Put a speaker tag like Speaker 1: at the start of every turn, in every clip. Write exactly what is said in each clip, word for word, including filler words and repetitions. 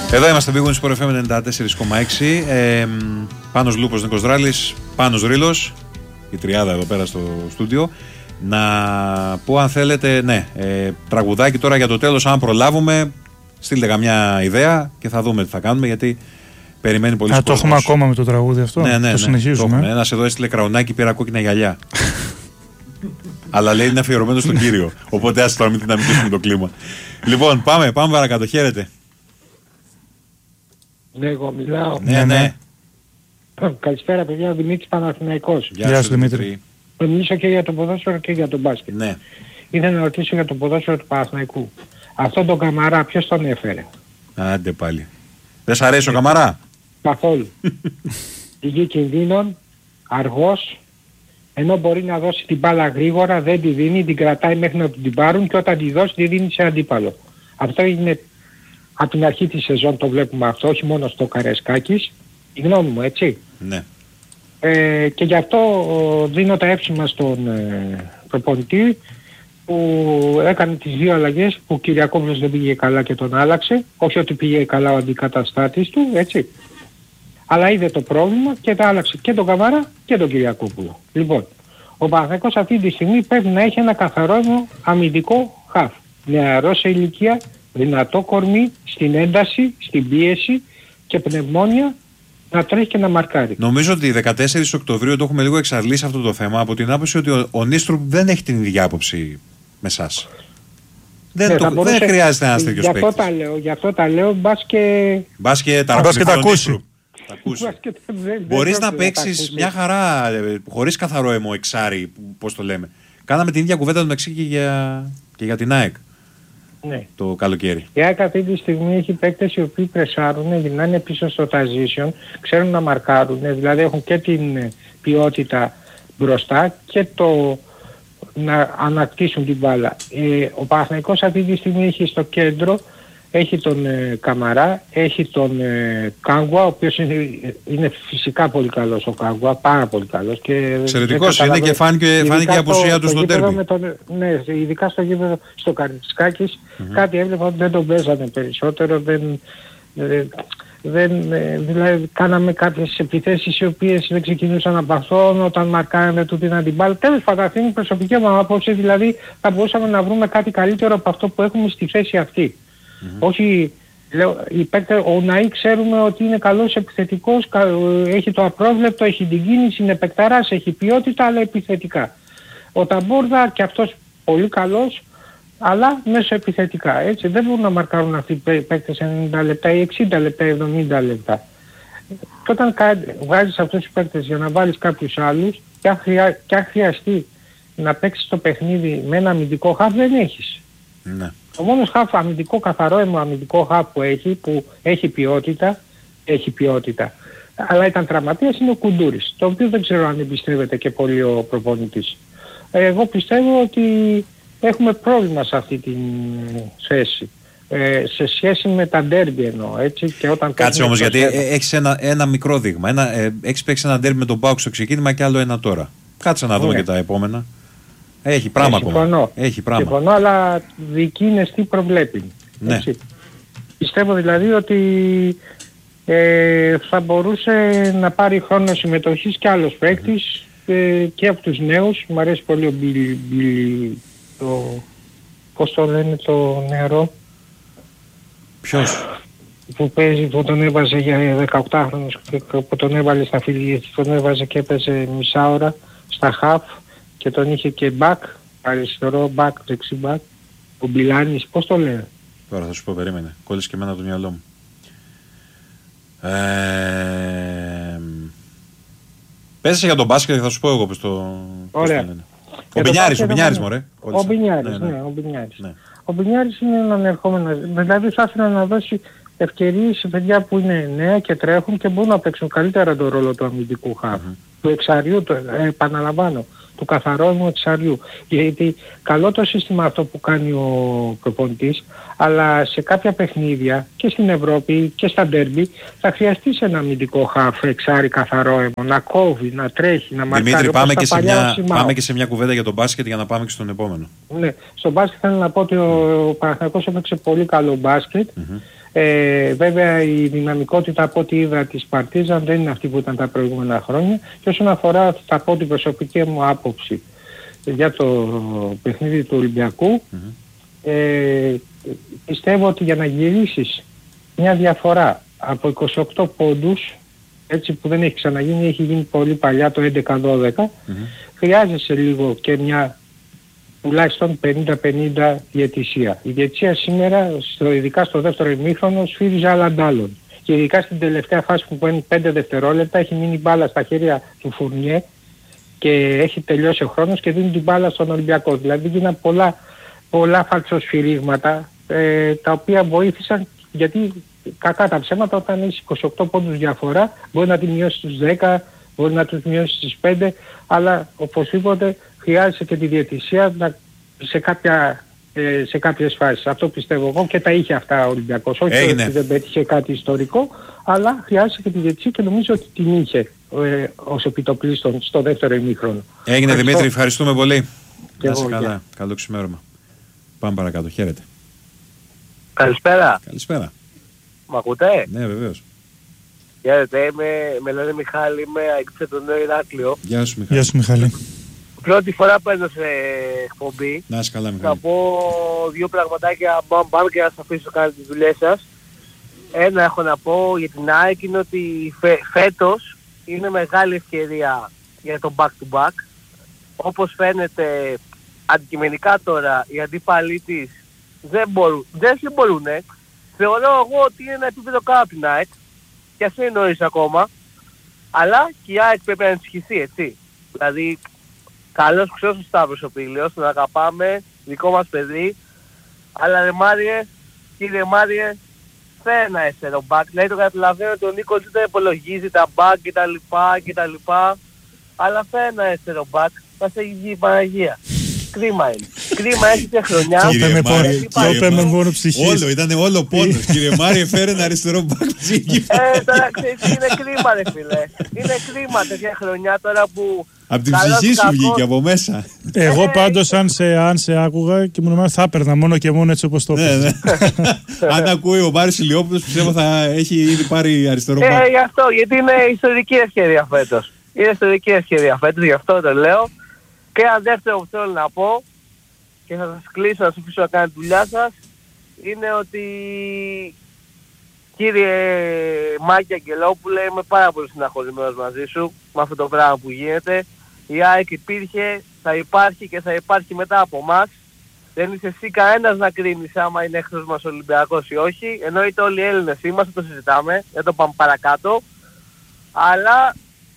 Speaker 1: Εδώ είμαστε, Big Win Sport εφ εμ ενενήντα τέσσερα κόμμα έξι. Ε, Πάνος Λούπος, Νίκος Δράλης, Πάνος Ρήλος, η τριάδα εδώ πέρα στο στούντιο. Να πω αν θέλετε, ναι, ε, τραγουδάκι τώρα για το τέλος, αν προλάβουμε. Στείλτε καμιά ιδέα και θα δούμε τι θα κάνουμε, γιατί περιμένει πολύ κόσμο.
Speaker 2: Α, το έχουμε ακόμα με το τραγούδι αυτό.
Speaker 1: Ναι, ναι,
Speaker 2: το
Speaker 1: ναι,
Speaker 2: συνεχίζουμε.
Speaker 1: Το Ένας εδώ έστειλε κραουνάκι, πήρα κόκκινα γυαλιά. Αλλά λέει είναι αφιερωμένο στον κύριο. Οπότε ας τώρα μην δυναμικήσουμε το κλίμα. Λοιπόν, πάμε, πάμε παρακάτω. Χαίρετε.
Speaker 3: Ναι, εγώ μιλάω.
Speaker 1: Ναι, ναι.
Speaker 3: Καλησπέρα, παιδιά. Δημήτρης Παναθηναϊκός.
Speaker 2: Γεια σου, Δημήτρη.
Speaker 3: Θα μιλήσω και για το ποδόσφαιρο και για τον μπάσκετ.
Speaker 1: Ναι.
Speaker 3: Ήθελα να ρωτήσω για το ποδόσφαιρο του Παναθηναϊκού. Αυτόν τον Καμαρά ποιος τον έφερε?
Speaker 1: Άντε πάλι. Δεν σ' αρέσει ο Καμαρά?
Speaker 3: Καθόλου. Πηγή κινδύνων, αργός, ενώ μπορεί να δώσει την μπάλα γρήγορα, δεν τη δίνει, την κρατάει μέχρι να την πάρουν και όταν τη δώσει τη δίνει σε αντίπαλο. Αυτό είναι από την αρχή της σεζόν, το βλέπουμε αυτό, όχι μόνο στο Καρεσκάκης. Η γνώμη μου, έτσι.
Speaker 1: Ναι.
Speaker 3: Ε, και γι' αυτό ε, δίνω τα εύσημα στον ε, προπονητή που έκανε τις δύο αλλαγές, που ο Κυριακόπουλος δεν πήγε καλά και τον άλλαξε. Όχι ότι πήγε καλά ο αντικαταστάτης του, έτσι. Αλλά είδε το πρόβλημα και τα άλλαξε και τον Καβάρα και τον Κυριακόπουλο. Λοιπόν, ο Παναθηναϊκός αυτή τη στιγμή πρέπει να έχει ένα καθαρό αμυντικό χαφ. Νεαρό σε ηλικία, δυνατό κορμί, στην ένταση, στην πίεση και πνευμόνια να τρέχει και να μαρκάρει.
Speaker 1: Νομίζω ότι δεκατέσσερις Οκτωβρίου το έχουμε λίγο εξαντλήσει αυτό το θέμα, από την άποψη ότι ο, ο Νίστρουπ δεν έχει την ίδια άποψη με εσάς. Δεν, ναι, το, μπορούσε, δεν χρειάζεται ένας τέτοιος παίκτης.
Speaker 3: Γι' αυτό τα λέω, γι' αυτό τα λέω, μπας και...
Speaker 1: Μπας και τα ακούσει. Μπορείς να παίξεις μια χαρά, χωρίς καθαρό αιμο εξάρι, πώς το λέμε. Κάναμε την ίδια κουβέντα μεταξύ και για, και για την ΑΕΚ.
Speaker 3: Ναι.
Speaker 1: Το καλοκαίρι.
Speaker 3: Η ΑΕΚ αυτή τη στιγμή έχει παίκτες οι οποίοι πρεσάρουν, γυρνάνε πίσω στο transition, ξέρουν να μαρκάρουν, δηλαδή έχουν και την ποιότητα μπροστά και το να ανακτήσουν την μπάλα. Ε, ο Παναθηναϊκός αυτή τη στιγμή έχει στο κέντρο, έχει τον ε, Καμαρά, έχει τον ε, Κάγκουα, ο οποίος είναι, είναι φυσικά πολύ καλός ο Κάγκουα, πάρα πολύ καλός.
Speaker 1: Εξαιρετικός είναι και φάνηκε, φάνηκε η απουσία του στο τέρμι.
Speaker 3: Ναι, ειδικά στο γήπεδο στο Καρισκάκης, mm-hmm. κάτι έβλεπα ότι δεν τον παίζανε περισσότερο, δεν, ε, δεν, ε, δηλαδή κάναμε κάποιες επιθέσεις οι οποίες δεν ξεκινούσαν από αυτόν, όταν μαρκάρανε του δίναν την μπάλα. Τέλος πάντων, αυτή είναι η προσωπική μου άποψη, δηλαδή θα μπορούσαμε να βρούμε κάτι καλύτερο από αυτό που έχουμε στη θέση αυτή. Mm-hmm. Όχι, λέω, παίκτες, ο Ναή ξέρουμε ότι είναι καλός επιθετικός, έχει το απρόβλεπτο, έχει την κίνηση, είναι παικταράς, έχει ποιότητα, αλλά επιθετικά. Ο Ταμπούρδα και αυτός πολύ καλός, αλλά μέσω επιθετικά. Έτσι, δεν μπορούν να μαρκάρουν αυτοί οι παίκτες ενενήντα λεπτά ή εξήντα λεπτά ή εβδομήντα λεπτά. Και όταν βγάζεις αυτούς τους παίκτες για να βάλεις κάποιους άλλους, και αν, χρειά, και αν χρειαστεί να παίξεις το παιχνίδι με ένα αμυντικό χαφ, δεν έχεις.
Speaker 1: Ναι.
Speaker 3: Ο μόνος χαφ αμυντικό, καθαρό αμυντικό χαφ που έχει, που έχει ποιότητα, έχει ποιότητα, αλλά ήταν τραυματίας, είναι ο Κουντούρης, το οποίο δεν ξέρω αν εμπιστεύεται και πολύ ο προπονητής. Εγώ πιστεύω ότι έχουμε πρόβλημα σε αυτή τη θέση. Ε, σε σχέση με τα ντέρμπι εννοώ, έτσι, και όταν...
Speaker 1: Κάτσε όμως, γιατί έχεις ένα, ένα μικρό δείγμα. Ένα, ε, έχεις παίξει ένα ντέρμπι με τον Πάουκ στο ξεκίνημα και άλλο ένα τώρα. Κάτσε να δούμε yeah. και τα επόμενα. Έχει πράγμα
Speaker 3: ε, συμφωνώ.
Speaker 1: ακόμα. Έχει πράγμα.
Speaker 3: Συμφωνώ, αλλά δική είναι τι προβλέπει.
Speaker 1: Ναι.
Speaker 3: Έτσι. Πιστεύω δηλαδή ότι ε, θα μπορούσε να πάρει χρόνο συμμετοχής και άλλος παίκτης mm-hmm. ε, και από τους νέους. Μου αρέσει πολύ ο Μπιλι, το, πώς το λένε το νεαρό.
Speaker 1: Ποιος?
Speaker 3: Που παίζει, που τον έβαζε για δεκαοκτάχρονος, που τον έβαλε στα φιλίες, τον έβαζε και έπαιζε μισά ώρα στα χαφ και τον είχε και μπακ, αριστερό μπακ, δεξί μπακ, ο Μπιλάνης, πώς το λένε.
Speaker 1: Τώρα θα σου πω, περίμενε, κόλλησε και εμένα το μυαλό μου. Ε... Πέσε για τον μπάσκετ και θα σου πω εγώ πως το...
Speaker 3: Ωραία.
Speaker 1: Πώς το ο Μπινιάρης, ο Μπινιάρης μωρέ.
Speaker 3: Ο Μπινιάρης, ναι, ναι, ο Μπινιάρης. Ναι. Ο Μπινιάρης είναι έναν ερχόμενο, δηλαδή θα ήθελα να δώσει ευκαιρίες σε παιδιά που είναι νέα και τρέχουν και μπορούν να παίξουν καλύτερα τον ρόλο του αμυντικού χαφ, mm-hmm. του εξαριού, το, ε, επαναλαμβάνω, του καθαρού εξαριού. Γιατί καλό το σύστημα αυτό που κάνει ο προπονητής, αλλά σε κάποια παιχνίδια και στην Ευρώπη και στα ντέρμπι θα χρειαστεί ένα αμυντικό χαφ εξάρι καθαρό αίμο, να κόβει, να τρέχει, να μαρκάρει.
Speaker 1: Δημήτρη, πάμε και, σε μια, πάμε και σε μια κουβέντα για τον μπάσκετ για να πάμε και στον επόμενο.
Speaker 3: Ναι, στο μπάσκετ θέλω να πω ότι ο Παναθηναϊκός έπαιξε πολύ καλό μπάσκετ. Mm-hmm. Ε, βέβαια η δυναμικότητα από ό,τι είδα της Παρτίζαν δεν είναι αυτή που ήταν τα προηγούμενα χρόνια, και όσον αφορά, θα πω την προσωπική μου άποψη για το παιχνίδι του Ολυμπιακού, mm-hmm. ε, πιστεύω ότι για να γυρίσεις μια διαφορά από είκοσι οκτώ πόντους, έτσι που δεν έχει ξαναγίνει, έχει γίνει πολύ παλιά το έντεκα δώδεκα, mm-hmm. χρειάζεσαι λίγο και μια τουλάχιστον πενήντα πενήντα διαιτησία. Η διαιτησία σήμερα, στο, ειδικά στο δεύτερο ημίχρονο, σφύριζε άλλα άλλων. Και ειδικά στην τελευταία φάση που παίρνει πέντε δευτερόλεπτα, έχει μείνει μπάλα στα χέρια του Φουρνιέ και έχει τελειώσει ο χρόνος και δίνει την μπάλα στον Ολυμπιακό. Δηλαδή γίνανε πολλά, πολλά φαλτσοσφυρίγματα, ε, τα οποία βοήθησαν, γιατί κακά τα ψέματα, όταν έχει είκοσι οκτώ πόντους διαφορά, μπορεί να τη μειώσει στους δέκα, μπορεί να τους μειώσει στις πέντε, αλλά οπωσδήποτε χρειάζεται και τη διαιτησία να, σε, κάποια, ε, σε κάποιες φάσεις. Αυτό πιστεύω εγώ, και τα είχε αυτά ο Ολυμπιακός. Όχι ότι δεν πέτυχε κάτι ιστορικό, αλλά χρειάζεται και τη διαιτησία και νομίζω ότι την είχε ε, ως επιτοπλίστων στο δεύτερο ημίχρονο.
Speaker 1: Έγινε Δημήτρη, ευχαριστούμε πολύ.
Speaker 3: Να
Speaker 1: είσαι καλά. Yeah. Καλό ξημέρωμα. Πάμε παρακάτω. Χαίρετε.
Speaker 4: Καλησπέρα.
Speaker 1: Καλησπέρα.
Speaker 4: Μ' ακούτε?
Speaker 1: Ναι, βεβαίως.
Speaker 4: Χαίρετε, είμαι, με λένε Μιχάλη, είμαι από το Νέο Ηράκλειο.
Speaker 1: Γεια σου Μιχάλη.
Speaker 2: Γεια σου Μιχάλη.
Speaker 4: Πρώτη φορά παίρνω σε εκπομπή.
Speaker 1: Να είσαι καλά Μιχάλη.
Speaker 4: Θα πω δύο πραγματάκια μπαμ μπαμ και να σας αφήσω να κάνετε τις δουλειές σας. Ένα έχω να πω για την ΑΕΚ είναι ότι φε, φέτος είναι μεγάλη ευκαιρία για το back to back. Όπως φαίνεται αντικειμενικά τώρα οι αντίπαλοι της δεν μπορούν, δεν μπορούν. Θεωρώ εγώ ότι είναι ένα επίπεδο κάτω από την ΑΕΚ και ας είναι νωρίς ακόμα, αλλά και η ΑΕΚ πρέπει να ενισχυθεί, έτσι. Δηλαδή, καλώς ξέρω ο Σταύρος ο Πήλιος, τον αγαπάμε, δικό μας παιδί, αλλά ρε Μάριε, κύριε Μάριε, φέρε ένα αριστερό μπακ. Δηλαδή το καταλαβαίνω ότι ο Νίκος δεν υπολογίζει τα μπακ και τα λοιπά και τα λοιπά, αλλά φέρε ένα αριστερό μπακ, θα σε έχει βγει η Παναγία. Κρίμα είναι. Κρίμα έχετε χρονιά.
Speaker 2: Κύριε Μάρι, το με μόνο ψυχής.
Speaker 1: Όλο, ήταν όλο πόνος. Κύριε Μάρι, έφερε ένα αριστερό μπακ.
Speaker 4: Ε, τώρα ξέρεις, είναι κρίμα ρε φίλε. Είναι κρίμα τέτοια χρονιά τώρα που...
Speaker 1: Από την ψυχή σου βγήκε από μέσα.
Speaker 2: Εγώ πάντως αν σε, αν σε άκουγα και μου νομίζα θα έπαιρνα μόνο και μόνο έτσι όπως το
Speaker 1: έπαιρνα. Αν ακούει ο Μάρης Ηλιόπουλος πιστεύω θα έχει ήδη πάρει αριστερό μπακ.
Speaker 4: Ε, γι' αυτό, γιατί είναι ιστορική ευκαιρία φέτος. Είναι ιστορική ευκαιρία φέτος, γι' αυτό το λέω. Και ένα δεύτερο που θέλω να πω, και θα σας κλείσω να σας αφήσω να κάνετε δουλειά σας, είναι ότι κύριε Μάκη Αγγελόπουλε, είμαι πάρα πολύ συναχωρημένος μαζί σου με αυτό το πράγμα που γίνεται. Η ΑΕΚ υπήρχε, θα υπάρχει και θα υπάρχει μετά από εμάς. Δεν είσαι εσύ κανένας να κρίνεις άμα είναι εχθρός μας Ολυμπιακός ή όχι. Εννοείται όλοι οι Έλληνες είμαστε, το συζητάμε, δεν το πάμε παρακάτω. Αλλά,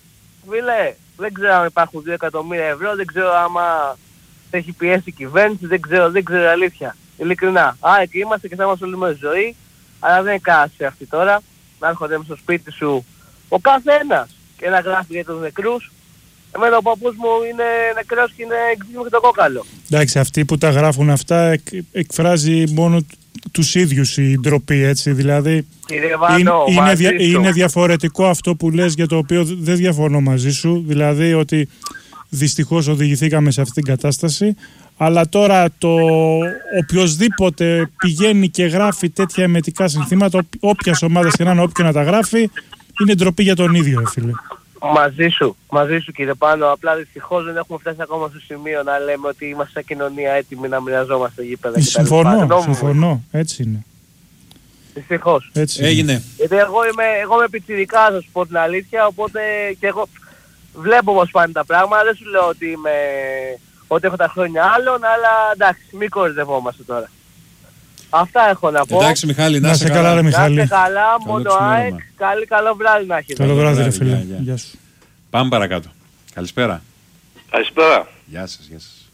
Speaker 4: φίλε, δεν ξέρω αν υπάρχουν δύο εκατομμύρια ευρώ, δεν ξέρω άμα έχει πιέσει η κυβέρνηση, δεν ξέρω, δεν ξέρω αλήθεια. Ειλικρινά. Α, και είμαστε και θα είμαστε όλη μας ζωή, αλλά δεν είναι κάση αυτή τώρα. Να έρχονται στο σπίτι σου ο καθένας και να γράφει για τους νεκρούς. Εμένα ο παππούς μου είναι νεκρός και είναι εξήγημα και το κόκαλο.
Speaker 2: Εντάξει, αυτοί που τα γράφουν αυτά εκ, εκφράζει μόνο τους ίδιους η ντροπή, έτσι, δηλαδή
Speaker 4: Βάνο,
Speaker 2: είναι, είναι, δια, είναι διαφορετικό αυτό που λες, για το οποίο δεν διαφωνώ μαζί σου, δηλαδή ότι δυστυχώς οδηγηθήκαμε σε αυτή την κατάσταση, αλλά τώρα το οποιοσδήποτε πηγαίνει και γράφει τέτοια εμετικά συνθήματα, όποιας ομάδας και να είναι, όποιον να τα γράφει, είναι ντροπή για τον ίδιο, φίλε.
Speaker 4: Μαζί σου, μαζί σου κύριε Πάνο, απλά δυστυχώς δεν έχουμε φτάσει ακόμα στο σημείο να λέμε ότι είμαστε σαν κοινωνία έτοιμοι να μοιραζόμαστε γήπεδα.
Speaker 2: Συμφωνώ, συμφωνώ, έτσι είναι.
Speaker 4: Δυστυχώς.
Speaker 2: Έτσι
Speaker 1: έγινε.
Speaker 4: Γιατί εγώ είμαι, εγώ είμαι πιτσιρικάς, να σου πω την αλήθεια, οπότε και εγώ βλέπω πως πάνε τα πράγματα, δεν σου λέω ότι είμαι, ότι έχω τα χρόνια άλλων, αλλά εντάξει, μην κορυδευόμαστε τώρα. Αυτά έχω να πω.
Speaker 1: Εντάξει Μιχάλη, να είσαι
Speaker 2: καλά,
Speaker 1: καλά,
Speaker 2: ρε Μιχάλη.
Speaker 4: Να είσαι καλά, μόνο ΑΕΚ, καλή καλό βράδυ να έχετε.
Speaker 2: Καλό βράδυ ρε φίλε, γεια σου.
Speaker 1: Πάμε παρακάτω. Καλησπέρα.
Speaker 5: Καλησπέρα.
Speaker 1: Γεια σας, γεια σας.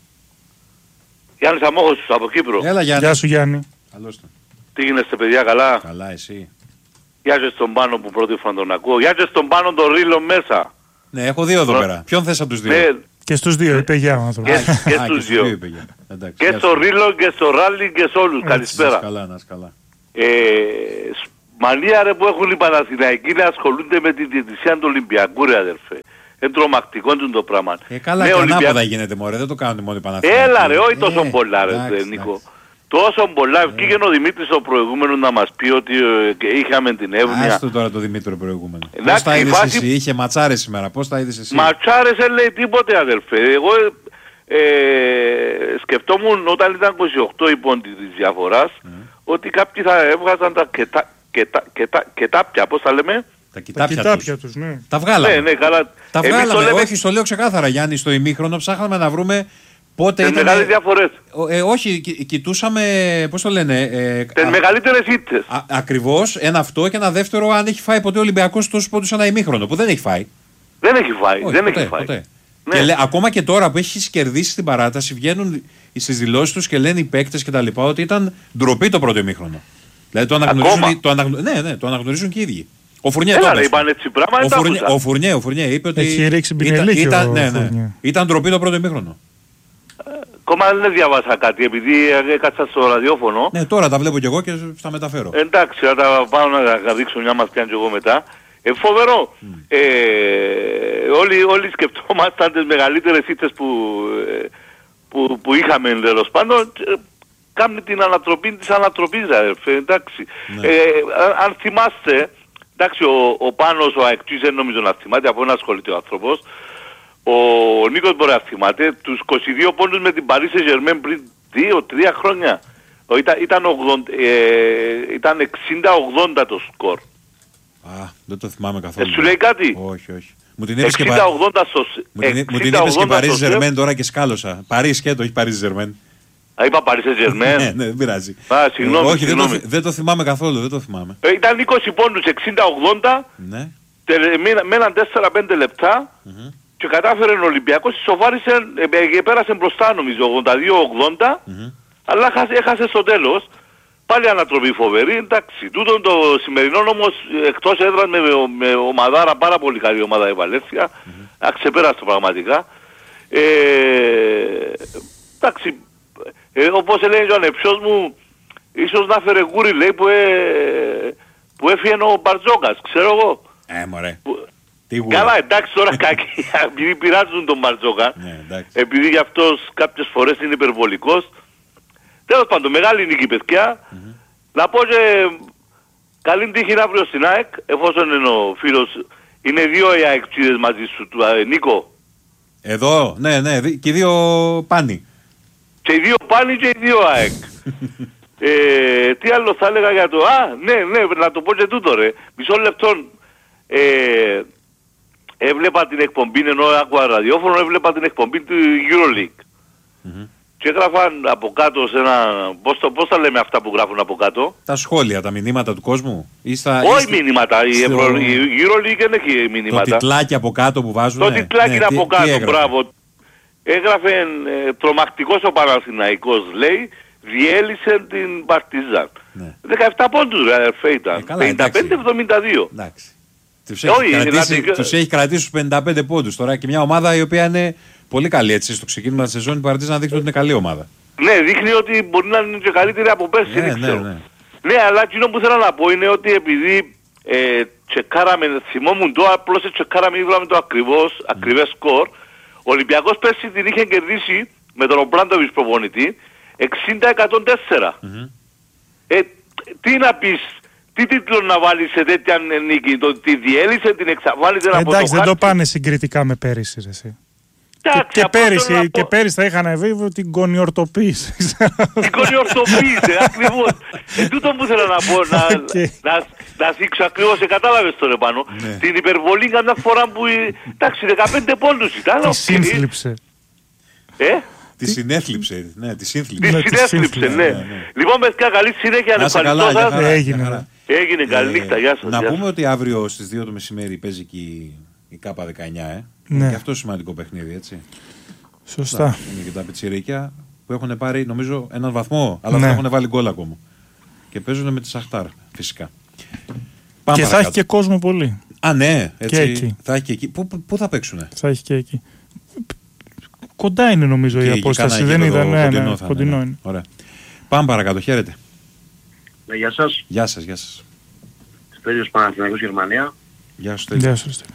Speaker 5: Γιάννης Αμόχος από Κύπρο.
Speaker 1: Έλα Γιάννη.
Speaker 2: Γεια σου Γιάννη.
Speaker 1: Καλώς το.
Speaker 5: Τι γίνεστε παιδιά, καλά?
Speaker 1: Καλά, εσύ?
Speaker 5: Γεια σας στον Πάνο που πρώτη φορά τον ακούω. Γεια σας στον Πάνο τον Ρίλο μέσα.
Speaker 1: Ναι, έχω δύο εδώ πέρα. Ποιον θες από τους δύο?
Speaker 5: Ναι.
Speaker 2: Και στους δύο είπε γεια ο άνθρωπος.
Speaker 5: Και, και
Speaker 1: Α,
Speaker 5: στους
Speaker 1: και
Speaker 5: δύο.
Speaker 1: είπε γεια. Εντάξει,
Speaker 5: Και
Speaker 1: γεια
Speaker 5: στο
Speaker 1: σου.
Speaker 5: Ρίλο και στο Ράλι και σε όλους.
Speaker 1: Να
Speaker 5: Καλησπέρα.
Speaker 1: είσαι καλά, να είσαι καλά.
Speaker 5: Ε, μανία ρε που έχουν οι Παναθηναϊκοί να ασχολούνται με τη διαιτησία του Ολυμπιακού ρε αδερφέ. Είναι τρομακτικό το πράγμα.
Speaker 1: Ε, καλά,
Speaker 5: ναι,
Speaker 1: και
Speaker 5: Ολυμπιακ...
Speaker 1: ανάποδα γίνεται μωρέ, δεν το κάνουν μόνο οι Παναθηναϊκοί.
Speaker 5: Έλα ρε, όχι τόσο
Speaker 1: ε,
Speaker 5: πολλά ρε
Speaker 1: εντάξει,
Speaker 5: Νίκο.
Speaker 1: εντάξει.
Speaker 5: τόσο πολλά. Βγήκε ο Δημήτρης το προηγούμενο να μας πει ότι ε, είχαμε την εύνοια.
Speaker 1: Άστο τώρα το Δημήτρη προηγούμενο.
Speaker 5: Εντάξει,
Speaker 1: πώς τα είδες
Speaker 5: φάση...
Speaker 1: εσύ, είχε ματσάρες σήμερα, πώς τα είδες εσύ?
Speaker 5: Ματσάρες δεν λέει τίποτε αδελφέ. Εγώ ε, σκεφτόμουν όταν ήταν είκοσι οκτώ υπόν της διαφοράς mm. ότι κάποιοι θα έβγαζαν τα κετά, κετά, κετά, κετάπια, πώς τα λέμε?
Speaker 1: Τα κοιτάπια,
Speaker 2: τα κοιτάπια τους. τους, ναι.
Speaker 1: Τα βγάλαμε.
Speaker 5: Ναι, ναι, καλά.
Speaker 1: Τα βγάλαμε,
Speaker 5: λέμε...
Speaker 1: όχι, στο λέω ξεκάθαρα Γιάννη, στο ημίχρονο ψάχναμε να βρούμε πότε
Speaker 5: ήταν... μεγάλες διαφορές.
Speaker 1: Ε, όχι, κι, κοιτούσαμε, πώς το λένε... Ε,
Speaker 5: Τις α... μεγαλύτερες ήττες.
Speaker 1: Ακριβώς, ένα αυτό και ένα δεύτερο αν έχει φάει ποτέ ο Ολυμπιακός τόσους πόντους ένα ημίχρονο, που δεν έχει φάει.
Speaker 5: Δεν έχει φάει,
Speaker 1: όχι,
Speaker 5: δεν
Speaker 1: ποτέ,
Speaker 5: έχει φάει.
Speaker 1: Ποτέ.
Speaker 5: Ναι.
Speaker 1: Και λέ, ακόμα και τώρα που έχει κερδίσει στην παράταση βγαίνουν στις δηλώσεις τους και λένε οι παίκτες και τα λοιπά ότι ήταν ντροπή το πρώτο ημίχρονο. Δηλαδή το αναγνωρίζουν, το αναγνω... ναι, ναι, το αναγνωρίζουν και οι ίδιοι. Ο Φουρνιέ
Speaker 5: Έλα,
Speaker 1: τότε.
Speaker 5: είπαν έτσι πράγμα,
Speaker 1: ο, Φουρνιέ, ο, Φουρνιέ, ο Φουρνιέ είπε ότι.
Speaker 2: Έχει ρίξει
Speaker 1: ήταν, ήταν, ναι, ναι,
Speaker 2: Φουρνιέ.
Speaker 1: ήταν ντροπή το πρώτο ημίχρονο.
Speaker 5: Ακόμα δεν διαβάσα κάτι επειδή έκατσα στο ραδιόφωνο.
Speaker 1: Ναι, τώρα τα βλέπω κι εγώ και στα μεταφέρω.
Speaker 5: Εντάξει, θα τα πάω να τα δείξω μια μας πιάνει κι εγώ μετά. Ε, φοβερό. Mm. Ε, όλοι, όλοι σκεφτόμασταν τις μεγαλύτερες ήττες που, που, που είχαμε τέλος πάντων. Κάνει την ανατροπή της ανατροπής, αδερφέ, εντάξει. Ναι. Ε, αν θυμάστε, εντάξει, ο, ο Πάνος, ο Αεκτής δεν νομίζω να θυμάται, από ένα ασχολείται ο άνθρωπος. Ο Νίκος μπορεί να θυμάται, τους είκοσι δύο πόντους με την Paris Saint-Germain πριν δύο τρία χρόνια. Ήταν, ήταν, ε, ήταν εξήντα ογδόντα το σκορ.
Speaker 1: Α, δεν το θυμάμαι καθόλου.
Speaker 5: Ε, σου λέει κάτι?
Speaker 1: Όχι, όχι. Μου την είπες
Speaker 5: εξήντα ογδόντα στο...
Speaker 1: Μου την, μου την είπες και Paris Saint-Germain τώρα και σκάλωσα. Paris και το, όχι Paris Saint-Germain.
Speaker 5: Α, είπα Paris Saint-Germain.
Speaker 1: Ναι, ναι, δεν πειράζει.
Speaker 5: Α, συγγνώμη,
Speaker 1: όχι,
Speaker 5: συγγνώμη.
Speaker 1: Δεν, το, δεν το θυμάμαι καθόλου, δεν το θυμάμαι.
Speaker 5: Ε, ήταν είκοσι πόντους, εξήντα ογδόντα,
Speaker 1: ναι.
Speaker 5: με έναν τέσσερα πέντε λεπτά mm-hmm. και κατάφερε ο Ολυμπιακός, ισοφάρισε, ε, πέρασε μπροστά νομίζω, ογδόντα δύο ογδόντα, mm-hmm. αλλά έχασε στο τέλος. Πάλι ανατροπή φοβερή, εντάξει. Τούτον το σημερινό όμως, εκτός έδρας με, με ομαδάρα, πάρα πολύ καλή ομάδα η Βαλένθια, mm-hmm. αξεπέραστο πραγματικά. Ε, εντάξει, ε, όπως έλεγε ο ανεψιός μου, ίσως να φέρε γούρι, λέει, που, ε, που έφυγε ο Μπαρτζόκας, ξέρω εγώ.
Speaker 1: Ε, μωρέ.
Speaker 5: Που,
Speaker 1: τι γούρι.
Speaker 5: Καλά, εντάξει τώρα κακή, επειδή πειράζουν τον Μπαρτζόκα,
Speaker 1: ναι,
Speaker 5: επειδή γι' αυτός κάποιες φορές είναι υπερβολικός. Τέλος πάντων, μεγάλη νίκη παιδιά. Mm-hmm. Να πω και καλή τύχη αύριο στην ΑΕΚ, εφόσον είναι ο φίλος, είναι δύο οι αεκτσίδες μαζί σου, του ε, Νίκο.
Speaker 1: Εδώ, ναι, ναι, και οι δύο πάνι.
Speaker 5: Και οι δύο πάνι και οι δύο ΑΕΚ. ε, τι άλλο θα έλεγα για το... Α, ναι, ναι, να το πω και τούτο ρε. Μισό λεπτό. Ε, έβλεπα την εκπομπή, ενώ άκουγα ραδιόφωνο, έβλεπα την εκπομπή του EuroLeague. Mm-hmm. Και έγραφαν από κάτω σε ένα... Πώς, το, πώς τα λέμε αυτά που γράφουν από κάτω?
Speaker 1: Τα σχόλια, τα μηνύματα του κόσμου. Ή στα,
Speaker 5: όχι
Speaker 1: ή
Speaker 5: μηνύματα, στο... η, Ευρω... η EuroLeague δεν έχει μηνύματα.
Speaker 1: Το τιτλάκι από κάτω που βάζουν.
Speaker 5: Το
Speaker 1: ναι,
Speaker 5: τιτλάκι
Speaker 1: ναι,
Speaker 5: από
Speaker 1: τι,
Speaker 5: κάτω,
Speaker 1: τι
Speaker 5: μπράβο. Έγραφε ε, τρομακτικός ο Παναθηναϊκός, λέει, διέλυσε την Παρτιζάν. Ναι. δεκαεπτά πόντους ρε αδερφέ ήταν. Ε, πενήντα πέντε εβδομήντα δύο.
Speaker 1: Εντάξει. Τους έχει, όχι, κρατήσει, δηλαδή... τους έχει κρατήσει στους πενήντα πέντε πόντους τώρα και μια ομάδα η οποία είναι πολύ καλή έτσι στο ξεκίνημα της σεζόν η Παρτιζάν να δείχνει ότι είναι καλή ομάδα.
Speaker 5: Ναι, δείχνει ότι μπορεί να είναι και καλύτερη από πέρσι,
Speaker 1: ναι,
Speaker 5: δεν
Speaker 1: ναι,
Speaker 5: ξέρω.
Speaker 1: Ναι, ναι.
Speaker 5: ναι, αλλά εκείνο που θέλω να πω είναι ότι επειδή ε, τσεκάραμε, θυμόμουν το, απλώς τσεκάραμε, είδαμε το ακριβώς, mm. ακριβές σκορ, ο Ολυμπιακός πέρσι την είχε κερδίσει με τον Ομπράντοβιτς προπονητή εξήντα εκατόν τέσσερα. Mm-hmm. Ε, τι να πεις, τι τίτλο να βάλεις σε τέτοια νίκη, το ότι διέλυσε, την εξαφάνισε από το χάρτη.
Speaker 2: Εντάξει, δεν το πάνε συγκριτικά με πέρυσι, εσύ. Και, και, πέρυσι, και πέρυσι θα είχαν βέβαιο την κονιορτοποίηση.
Speaker 5: Την κονιορτοποίηση, ακριβώς. Ε, τούτο που θέλω να πω, να, okay. να, να δείξω ακριβώς, κατάλαβες τώρα πάνω. Ναι. Την υπερβολή καμιά φορά που, εντάξει, δεκαπέντε πόντους ήταν.
Speaker 2: Τη σύνθλιψε.
Speaker 5: Ε?
Speaker 1: Τη συνέθλιψε, ναι, τη σύνθλιψε.
Speaker 5: Τη συνέθλιψε, ναι. Λοιπόν, παιδιά, καλή συνέχεια, να ευχαριστώ σας.
Speaker 2: Έγινε.
Speaker 5: Έγινε, καλή νύχτα, γεια σας.
Speaker 1: Να πούμε ότι αύριο στις δύο το μεσημέρι παίζει και η ΚΑΠΑ δεκαεννιά, ε. Ναι. Και αυτό σημαντικό παιχνίδι, έτσι.
Speaker 2: Σωστά.
Speaker 1: Να, είναι και τα πιτσιρίκια που έχουν πάρει, νομίζω, έναν βαθμό, αλλά ναι. δεν έχουν βάλει γκολ ακόμα. Και παίζουν με τη Σαχτάρ, φυσικά.
Speaker 2: Πάμε και παρακάτω. Θα έχει και κόσμο πολύ.
Speaker 1: Α, ναι, έτσι.
Speaker 2: Και εκεί.
Speaker 1: Θα έχει και εκεί. Πού, πού θα παίξουνε?
Speaker 2: Θα έχει και εκεί. Κοντά είναι, νομίζω, και η απόσταση. Δεν είδα, ναι,
Speaker 1: κοντινό,
Speaker 2: ναι,
Speaker 1: θα
Speaker 2: κοντινό
Speaker 1: είναι.
Speaker 2: είναι.
Speaker 1: Ωραία. Πάμε παρακάτω, χαίρετε.
Speaker 6: Ναι, γεια σας.
Speaker 1: Γεια σας, γεια σας.
Speaker 6: Στέλιος Παναθηναϊκός, Γερμανία.
Speaker 1: Γεια σου, Στέλιο.
Speaker 2: Γεια σου, Στέλιο.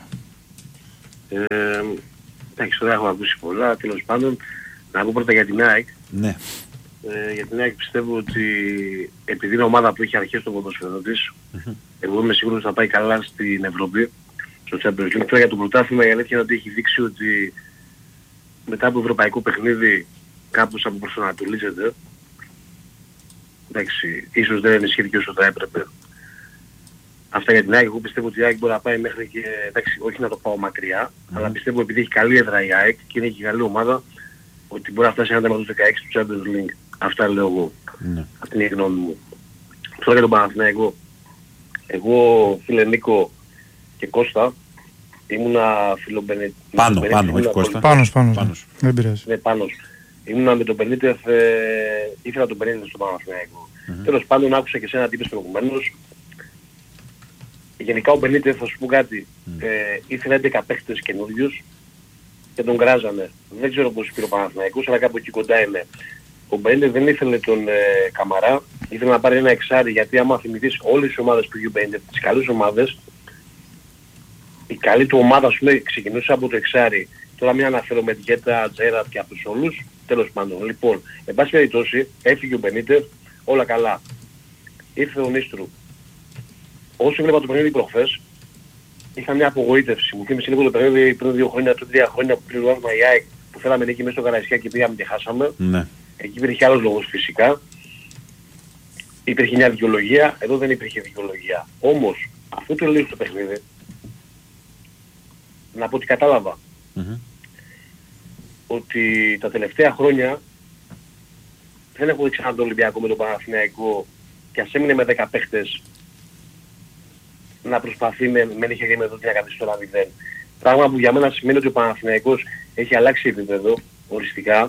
Speaker 6: Εντάξει, τώρα έχω ακούσει πολλά, τέλος πάντων. Να πω πρώτα για την ΑΕΚ.
Speaker 1: Ναι.
Speaker 6: Ε, για την ΑΕΚ πιστεύω ότι επειδή είναι ομάδα που έχει αρχίσει το ποδόσφαιρο της, mm-hmm. εγώ είμαι σίγουρος ότι θα πάει καλά στην Ευρώπη, στο Champions League. Τώρα για το πρωτάθλημα η αλήθεια είναι ότι έχει δείξει ότι μετά από ευρωπαϊκό παιχνίδι κάπως αποπροσανατολίζεται. Εντάξει, ίσως δεν ενισχύθηκε όσο θα έπρεπε. Αυτά για την ΑΕΚ. Εγώ πιστεύω ότι η ΑΕΚ μπορεί να πάει μέχρι και, εντάξει, όχι να το πάω μακριά, mm-hmm. αλλά πιστεύω επειδή έχει καλή έδρα η ΑΕΚ και είναι και καλή ομάδα, ότι μπορεί να φτάσει ένα θέμα του δεκαέξι του Champions League. Αυτά λέω εγώ. Mm-hmm. Αυτή είναι η γνώμη μου. Τώρα για τον Παναθηναϊκό. Εγώ, φίλε Νίκο και Κώστα, ήμουνα φιλομπενετ...
Speaker 1: Πάνω, πάνω, πάνω, όχι Κώστα.
Speaker 2: Πάνος, Πάνος. Πάνος. Δεν πειράζει.
Speaker 6: Ναι, Πάνος. Ήμουνα με τον Μπενίτεθ, ε, ήθελα τον Μπενίτεθ στον Παναθηναϊκό. Mm-hmm. Τέλος πάντων άκουσα και εσένα τι είπες προηγουμένως. Γενικά ο Μπενίτεθ, θα σου πω κάτι, mm. ε, ήθελε έντεκα παίχτες καινούριους και τον κράζανε. Δεν ξέρω πώς πήρε ο Παναθηναϊκός, αλλά κάπου εκεί κοντά είναι. Ο Μπενίτεθ δεν ήθελε τον ε, Καμαρά, ήθελε να πάρει ένα εξάρι, γιατί άμα θυμηθείς όλες τις ομάδες που είχε ο Μπενίτεθ, τις καλές ομάδες, η καλή του ομάδα σου λέει ξεκινούσε από το εξάρι. Τώρα μην αναφέρω με Διέτα, Τζέρα και από τους όλους. Τέλος πάντων. Λοιπόν, εν πάση περιπτώσει, έφυγε ο Μπενίτεθ, όλα καλά. Ήρθε ο Νίστρου. Όσο έβλεπα το παιχνίδι προχθές, είχα μια απογοήτευση. Μου θύμισε λίγο το παιχνίδι πριν δύο χρόνια, πριν τρία χρόνια που πληρώναμε η ΑΕΚ, που θέλαμε νίκη μέσα στο Καραϊσκιά και πήγαμε και χάσαμε. Ναι. Εκεί υπήρχε άλλος λόγος φυσικά. Υπήρχε μια δικαιολογία, εδώ δεν υπήρχε δικαιολογία. Όμως, αφού το λέω στο παιχνίδι, να πω ότι κατάλαβα. Mm-hmm. Ότι τα τελευταία χρόνια δεν έχω δει ξανά τον Ολυμπιακό με τον Παναθηναϊκό και ας έμεινε με δέκα παίχτες να προσπαθεί με, με είχε γίνει με το τι να κρατήσει το ένα μηδέν. Πράγμα που για μένα σημαίνει ότι ο Παναθηναϊκός έχει αλλάξει επίπεδο οριστικά.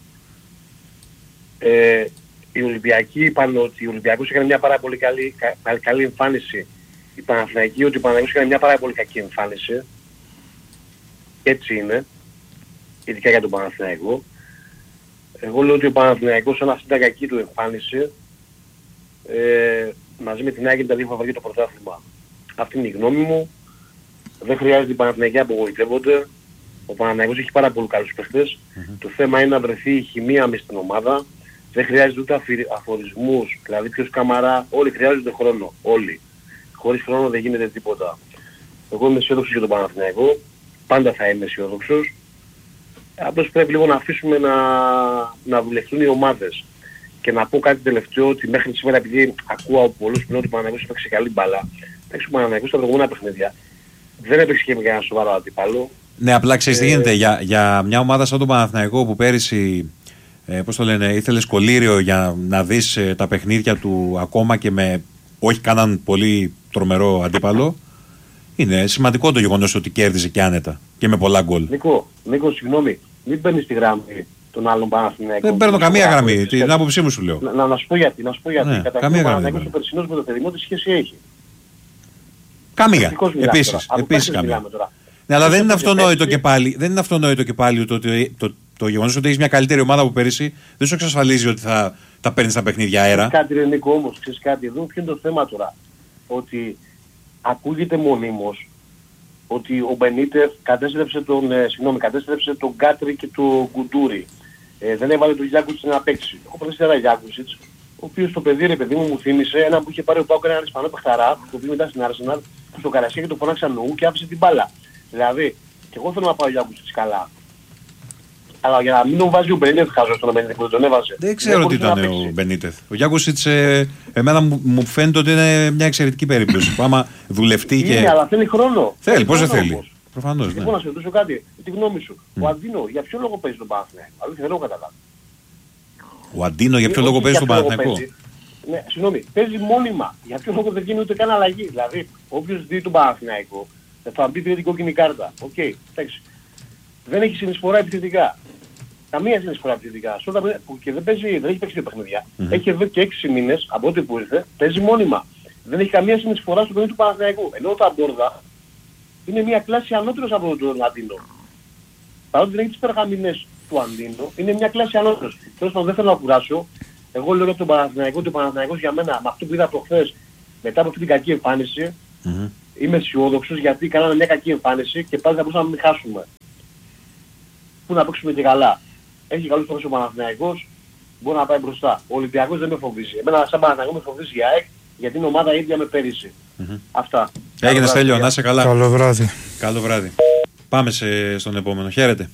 Speaker 6: Ε, οι Ολυμπιακοί είπαν ότι ο Ολυμπιακός έκανε μια πάρα πολύ καλή, κα, καλή εμφάνιση. Οι Παναθηναϊκοί ότι ο Παναθηναϊκός έκανε μια πάρα πολύ κακή εμφάνιση. Έτσι είναι, ειδικά για τον Παναθηναϊκό. Εγώ λέω ότι ο Παναθηναϊκός σαν αυτή ήταν κακή του εμφάνιση, ε, μαζί με την Άγγελ τα δύο φαβορί το πρωτάθλημα. Αυτή είναι η γνώμη μου. Δεν χρειάζεται οι Παναθηναϊκοί να απογοητεύονται. Ο Παναθηναϊκός έχει πάρα πολύ καλούς παίχτες. Mm-hmm. Το θέμα είναι να βρεθεί η χημεία μες στην ομάδα. Δεν χρειάζεται ούτε αφορισμούς, δηλαδή ποιος Καμαρά, όλοι χρειάζονται χρόνο. Όλοι. Χωρίς χρόνο δεν γίνεται τίποτα. Εγώ είμαι αισιόδοξος για τον Παναθηναϊκό. Πάντα θα είμαι αισιόδοξος. Απλώς πρέπει λίγο να αφήσουμε να, να δουλευτούν οι ομάδες. Και να πω κάτι τελευταίο, ότι μέχρι σήμερα επειδή ακούω από πολλούς που λένε ότι ο Παναθηναϊκός έπαιξε καλή μπάλα, εντάξει ο Παναθηναϊκός στα προηγούμενα παιχνίδια δεν έπαιξε και με κανένα σοβαρό αντίπαλο.
Speaker 1: Ναι, απλά ξέρεις ε... τι γίνεται, για, για μια ομάδα σαν τον Παναθηναϊκό που πέρυσι, ε, πώς το λένε, ήθελε σκολύριο για να δεις ε, τα παιχνίδια του ακόμα και με όχι κανέναν πολύ τρομερό αντίπαλο. Είναι σημαντικό το γεγονός ότι κέρδισε και άνετα και με πολλά γκολ.
Speaker 6: Νίκο, Νίκο, συγγνώμη, μην παίρνεις τη γραμμή των άλλων Παναθηναϊκών.
Speaker 1: Δεν παίρνω καμία γραμμή, την άποψή μου σου λέω.
Speaker 6: Να, να, να σου πω γιατί, να σου πω γιατί.
Speaker 1: Ναι,
Speaker 6: καταρχήν ο Παναθηναϊκός ο περσινός με το Θερημό τι σχέση έχει.
Speaker 1: Καμία, επίσης, επίσης καμία. Ναι, αλλά δεν είναι αυτονόητο και πάλι, δεν είναι αυτονόητο και πάλι το, το, το, το γεγονός ότι έχεις μια καλύτερη ομάδα από πέρυσι δεν σου εξασφαλίζει ότι θα τα παίρνεις τα παιχνίδια αέρα.
Speaker 6: Ξέρεις κάτι ρε Νίκο όμως, ξέρεις κάτι, εδώ ποιο είναι το θέμα τώρα. Ότι ακούγεται μονίμως ότι ο Μπενίτεθ κατέστρεψε τον, ε, συγγνώμη, κατέστρεψε τον Γκάτρι και τον Γκουντούρι. Ε, δεν έβαλε τον Γιάκουσιτς να παίξει. Έχω παίξει ένα Γιάκουσιτς, ο οποίος το παιδί ρε παιδί μου μου θύμισε ένα που είχε πάρει ο Πάοκ έναν Ισπανό παιχταρά, το οποίο μετά στην Arsenal, που στο Καρασιά και το φωνάξαν νου και άφησε την μπάλα. Δηλαδή, και εγώ θέλω να πάω ο Γιάκουσιτς καλά. Αλλά για να μην τον βάζει ο Μπενίτεθ χάζω στον Μπενίτεθ που δεν τον έβαζε.
Speaker 1: Δεν ξέρω τι ήταν ο Μπενίτεθ. Ο Γιάκουσιτς ε, εμένα μου, μου φαίνεται ότι είναι μια εξαιρετική περίπτωση. Που άμα δουλευτεί και...
Speaker 6: Είναι, αλλά θέλει χρόνο.
Speaker 1: Θέλει, πώς δεν θέλει. Προφανώς, ναι.
Speaker 6: Λοιπόν, να σε ρωτήσω κάτι, τη γνώμη σου. Mm. Ο Αντίνο για ποιο λόγο παίζει τον Παναθηναϊκό? Αλήθεια δεν έχω καταλάβει.
Speaker 1: Ο Αντίνο για ποιο λόγο παίζει τον Παναθηναϊκό?
Speaker 6: Ναι, συγγνώμη, παίζει μόνιμα. Για ποιο λόγο δεν γίνει ούτε καν αλλαγή? Δηλαδή, όποιος δει τον Παναθηναϊκό θα μπει την κόκκινη κάρτα. Οκ, okay, εντάξει. Δεν έχει συνεισφορά επιθετικά. Καμία συνεισφορά επιθετικά. Σώτα, που και δεν, παίζει, δεν έχει παίξει δύο παιχνίδια. Mm-hmm. Έχει εδώ και έξι μήνες από ό,τι που ήρθε, παίζει μόνιμα. Δεν έχει καμία συνεισφορά στο παιχνίδι του Παναθηναϊκού. Ενώ τα Μπόρδα είναι μια κλάση ανώτερος από τον Αντίνο. Παρότι δεν έχει τις περγαμηνές του Αντίνο, είναι μια κλάση ανώτερος. Τέλος πάντων δεν θέλω να κουράσω. Εγώ λέω για τον Παναθηναϊκό ότι ο Παναθηναϊκός για μένα με αυτό που είδα προχθές μετά από αυτή την κακή εμφάνιση mm-hmm. είμαι αισιόδοξος γιατί κάναμε μια κακή εμφάνιση και πάλι θα μπορούσαμε να μην χάσουμε. Πού να παίξουμε και καλά. Έχει καλούς στόχους ο Παναθηναϊκός. μπορεί να πάει μπροστά. Ο Ολυμπιακός δεν με φοβίζει. Εμένα σαν Παναθηναϊκό με φοβίζει η ΑΕΚ γιατί είναι ομάδα ίδια με πέρυσι.
Speaker 1: Mm-hmm.
Speaker 6: Αυτά.
Speaker 1: Έγινε Στέλιο, να είσαι καλά.
Speaker 2: Καλό βράδυ.
Speaker 1: Καλό βράδυ. Πάμε σε, στον επόμενο. Χαίρετε.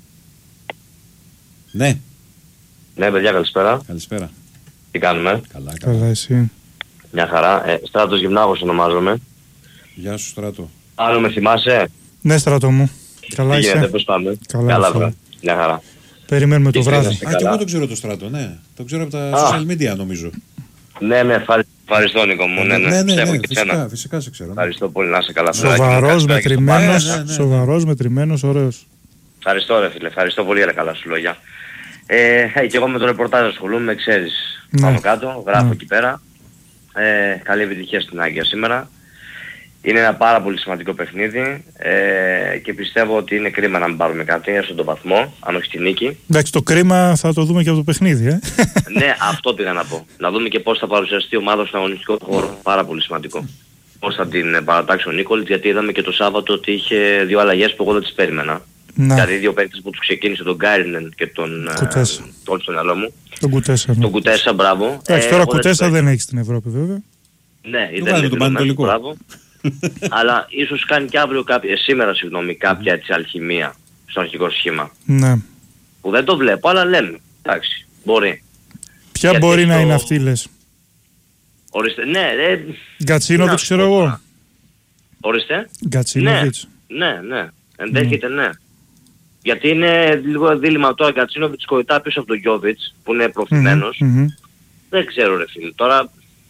Speaker 1: Ναι.
Speaker 7: Ναι, παιδιά, καλησπέρα.
Speaker 1: Καλησπέρα.
Speaker 7: Τι κάνουμε?
Speaker 1: Καλά, καλά.
Speaker 2: Καλά, εσύ.
Speaker 7: Μια χαρά. Ε, Στράτος Γυμνάγος ονομάζομαι.
Speaker 1: Γεια σου, Στράτο.
Speaker 7: Άλλο με θυμάσαι?
Speaker 2: Ναι, Στράτο μου. Καλά
Speaker 7: Τι
Speaker 2: είσαι?
Speaker 7: γίνεται, πώς πάμε?
Speaker 2: Καλά,
Speaker 7: καλά
Speaker 2: καλά.
Speaker 7: βρε. Μια χαρά.
Speaker 2: Περιμένουμε το
Speaker 7: Τι
Speaker 2: βράδυ.
Speaker 7: κάνεις?
Speaker 1: Α,
Speaker 7: Καλά.
Speaker 1: και εγώ το ξέρω το Στράτο, ναι. Το ξέρω από τα
Speaker 7: Α.
Speaker 1: social media νομίζω.
Speaker 7: Ναι, ναι, ευχαρι- ευχαριστώ Νίκο μου. Ναι, ναι,
Speaker 1: ναι, ναι,
Speaker 7: Πιστεύω
Speaker 1: ναι,
Speaker 7: και
Speaker 1: φυσικά,
Speaker 7: εσένα.
Speaker 1: φυσικά σε ξέρω. Ναι.
Speaker 7: Ευχαριστώ πολύ, να είσαι καλά.
Speaker 2: Σοβαρός,
Speaker 7: Καλησπέρα και στο
Speaker 2: μετρημένος,
Speaker 1: Ναι, ναι, ναι.
Speaker 2: σοβαρός, μετρημένος, ωραίος.
Speaker 7: Ευχαριστώ ρε φίλε, ευχαριστώ πολύ για τα καλά σου λόγια. Ε, ε, και εγώ με το ρεπορτάζ ασχολούμαι, ξέρεις,
Speaker 2: Ναι.
Speaker 7: πάνω κάτω, γράφω
Speaker 2: Ναι.
Speaker 7: εκεί πέρα. Ε, καλή επιτυχία στην Άγκια σήμερα. Είναι ένα πάρα πολύ σημαντικό παιχνίδι ε, και πιστεύω ότι είναι κρίμα να μην πάρουμε κάτι, έστω τον βαθμό, αν όχι τη νίκη.
Speaker 2: Εντάξει, το κρίμα θα το δούμε και από το παιχνίδι, ε.
Speaker 7: Ναι, αυτό πήγα να πω. Να δούμε και πώς θα παρουσιαστεί η ομάδα στον αγωνιστικό χώρο. Πάρα πολύ σημαντικό. Πώς θα την ε, παρατάξει ο Νίκολιτς, γιατί είδαμε και το Σάββατο ότι είχε δύο αλλαγές που εγώ δεν τις περίμενα.
Speaker 2: Να,
Speaker 7: Δηλαδή δύο παίκτες που τους ξεκίνησε, τον Γκάιρινεν και τον
Speaker 2: Κουτέσα.
Speaker 7: ε, τον στο μυαλό μου.
Speaker 2: τον Κουτέσα. Ναι.
Speaker 7: Τον Κουτέσα, μπράβο.
Speaker 2: Εντάξει,
Speaker 7: Ε,
Speaker 2: τώρα
Speaker 7: εγώ δεν
Speaker 2: Κουτέσα
Speaker 7: τους
Speaker 2: δεν έχει στην Ευρώπη, βέβαια.
Speaker 7: Ναι,
Speaker 1: Το
Speaker 7: δεν
Speaker 1: βάλουμε
Speaker 7: είναι
Speaker 1: τον
Speaker 7: δηλωμένο,
Speaker 1: Πανετολικό.
Speaker 7: μπράβο. Αλλά ίσως κάνει και αύριο κάποια, ε, σήμερα συγγνώμη, κάποια έτσι αλχημία στο αρχικό σχήμα.
Speaker 2: Ναι.
Speaker 7: Που δεν το βλέπω, αλλά λέμε. Εντάξει, μπορεί.
Speaker 2: Ποια
Speaker 7: Γιατί
Speaker 2: μπορεί να
Speaker 7: το-
Speaker 2: είναι αυτή, λες?
Speaker 7: Ορίστε, ναι, ε,
Speaker 2: Γκατσίνοβιτς,
Speaker 7: να,
Speaker 2: ξέρω εγώ.
Speaker 7: τώρα. Ορίστε.
Speaker 2: Γκατσίνοβιτς.
Speaker 7: Ναι, ναι, ενδέχεται ναι. Γιατί είναι λίγο δίλημμα τώρα Γκατσίνοβιτς κοητά πίσω από τον Γιώβιτς που είναι προθυμένος.
Speaker 2: Μμμ, μμμ.
Speaker 7: Δεν ξέρω ρε φίλε. Τώρα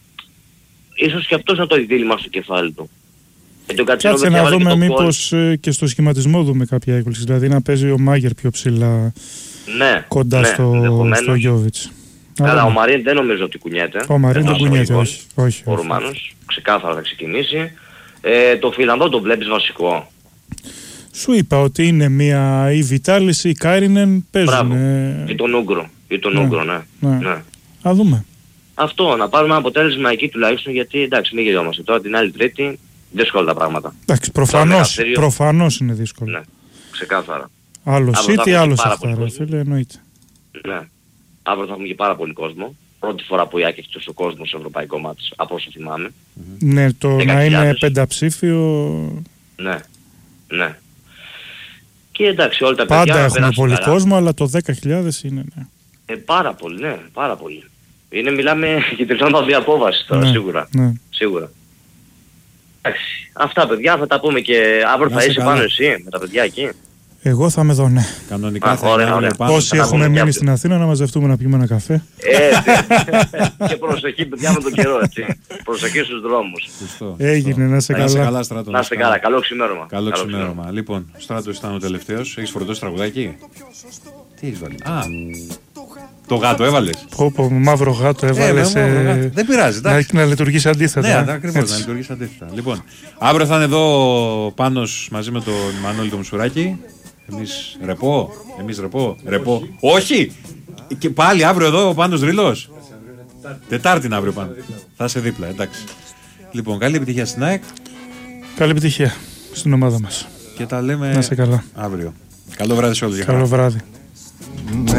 Speaker 7: ίσως και αυτός να το έχει δίλημμα στο κεφάλι του. Γιατί ο
Speaker 2: Κάτσε
Speaker 7: Γκατσίνοβιτς
Speaker 2: να
Speaker 7: έβαλε και
Speaker 2: δούμε
Speaker 7: το γκολ.
Speaker 2: μήπως ε, και στο σχηματισμό δούμε κάποια έκπληξη. Δηλαδή να παίζει ο Μάγερ πιο ψηλά
Speaker 7: Ναι,
Speaker 2: κοντά
Speaker 7: ναι,
Speaker 2: στο,
Speaker 7: ενδεχομένως.
Speaker 2: στο Γιώβιτς. Να
Speaker 7: Καλά, ο
Speaker 2: δούμε.
Speaker 7: Μαρίν δεν νομίζω ότι κουνιέται.
Speaker 2: Ο Μαρίν δεν
Speaker 7: Εντός
Speaker 2: κουνιέται,
Speaker 7: εισαγωγικών.
Speaker 2: όχι. όχι,
Speaker 7: Ο
Speaker 2: όχι.
Speaker 7: Ρουμάνος ξεκάθαρα θα ξεκινήσει. Ε, το Φιλανδό το βλέπεις βασικό.
Speaker 2: Σου είπα ότι είναι μια η Βιτάλης ή η Κάιρινεν παίζουν.
Speaker 7: Μπράβο.
Speaker 2: ε,
Speaker 7: Ή τον Ούγκρο. Ή τον
Speaker 2: Ναι.
Speaker 7: Ούγκρο, ναι.
Speaker 2: Ναι.
Speaker 7: ναι.
Speaker 2: Α δούμε.
Speaker 7: Αυτό, να πάρουμε ένα αποτέλεσμα εκεί τουλάχιστον, γιατί εντάξει, μην γελιόμαστε. Τώρα την άλλη Τρίτη δύσκολα τα πράγματα.
Speaker 2: Εντάξει, προφανώς,
Speaker 7: Μεγαθύριο.
Speaker 2: προφανώς είναι δύσκολο.
Speaker 7: Ναι, ξεκάθαρα.
Speaker 2: Άλλο
Speaker 7: Αύριο θα
Speaker 2: City,
Speaker 7: έχουμε
Speaker 2: άλλο
Speaker 7: πάρα
Speaker 2: αυτά,
Speaker 7: πολύ
Speaker 2: ρε
Speaker 7: κόσμο.
Speaker 2: φίλε, εννοείται.
Speaker 7: Ναι. Αύριο θα έχουμε και πάρα πολύ κόσμο. Πρώτη φορά που η Άκη έχει τόσο κόσμο σε ευρωπαϊκό μάτς, από όσο θυμάμαι.
Speaker 2: Ναι, το
Speaker 7: δέκα
Speaker 2: να είναι
Speaker 7: χιλιάδες.
Speaker 2: πενταψήφιο.
Speaker 7: Ναι, ναι. Και εντάξει, όλα τα
Speaker 2: Πάντα
Speaker 7: παιδιά
Speaker 2: έχουμε
Speaker 7: περάσουν
Speaker 2: πολύ
Speaker 7: καλά.
Speaker 2: κόσμο, αλλά το δέκα χιλιάδες είναι. Ναι.
Speaker 7: Ε, πάρα πολύ, ναι, πάρα πολύ. Είναι, μιλάμε για τριάντα δύο απόβαση τώρα,
Speaker 2: Ναι,
Speaker 7: σίγουρα.
Speaker 2: ναι.
Speaker 7: Σίγουρα. Εντάξει, αυτά παιδιά θα τα πούμε και αύριο
Speaker 1: Να
Speaker 7: θα
Speaker 1: είσαι
Speaker 7: είσαι
Speaker 1: καλά.
Speaker 7: πάνω εσύ με τα παιδιά εκεί.
Speaker 2: Εγώ θα με δω, ναι.
Speaker 1: Κανονικά
Speaker 7: Α,
Speaker 1: θα
Speaker 7: ωραία,
Speaker 1: είναι
Speaker 7: ωραία.
Speaker 1: αύριο πάνω.
Speaker 2: Όσοι
Speaker 7: θα τα
Speaker 2: έχουμε
Speaker 7: πούμε
Speaker 2: μείνει
Speaker 7: και
Speaker 2: στην Αθήνα να μαζευτούμε να πιούμε ένα καφέ.
Speaker 7: Ε, και προσοχή παιδιά με τον καιρό, έτσι. Προσοχή στους δρόμους.
Speaker 1: Σωστό.
Speaker 2: Έγινε, να σε
Speaker 1: Να είσαι
Speaker 2: καλά.
Speaker 1: καλά, Στράτο.
Speaker 7: Να είστε καλά, καλό ξημέρωμα.
Speaker 1: Καλό ξημέρωμα. Λοιπόν, ο Στράτος ήταν ο τελευταίος. Έχεις φορτώσει τραγουδάκι? Τι έχεις βάλει? Α, το γάτο έβαλες.
Speaker 2: Πω, πω, μαύρο γάτο έβαλες.
Speaker 1: Ε, μαύρο
Speaker 2: ε,
Speaker 1: γάτο. Δεν πειράζει,
Speaker 2: να,
Speaker 1: εντάξει.
Speaker 2: να λειτουργήσει αντίθετα.
Speaker 1: Ναι,
Speaker 2: ε.
Speaker 1: ακριβώς,
Speaker 2: Έτσι.
Speaker 1: να λειτουργήσει αντίθετα. Λοιπόν, αύριο θα είναι εδώ ο Πάνος μαζί με τον Μανώλη τον Μουσουράκη. Εμείς ρεπό, εμείς ρεπό, ρεπό. Όχι! Και πάλι αύριο εδώ ο Πάνος Ρήλος. Τετάρτη είναι αύριο πάνω. Θα είσαι δίπλα, εντάξει. Λοιπόν, καλή επιτυχία στην ΑΕΚ
Speaker 2: Καλή επιτυχία στην ομάδα μας.
Speaker 1: και τα λέμε
Speaker 2: Να είσαι καλά.
Speaker 1: αύριο. Καλό βράδυ σε όλους. Γεια χαρά.
Speaker 2: Καλό βράδυ.